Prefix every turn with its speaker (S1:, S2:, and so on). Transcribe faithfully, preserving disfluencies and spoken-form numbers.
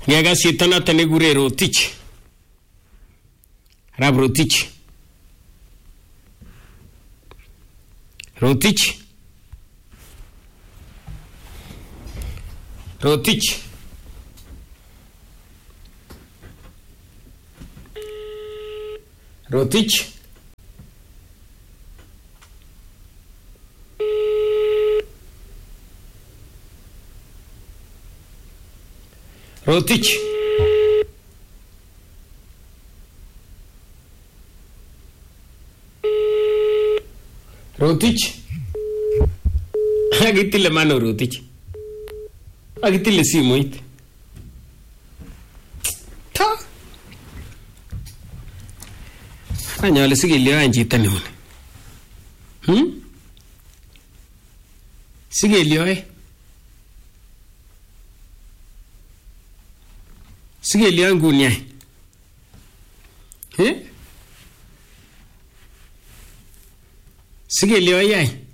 S1: Ngega sitana tane gure Rotich. Rab Rotich. Rotich. Rotich. Rotich. Rotich. Rotich. Agitile mano Rotich. Agitile simoit. Ta. Anyole sigilio anjita ni one. Hmm? Sigilio eh. Sigilio ngunia. Eh? Sigilio yai.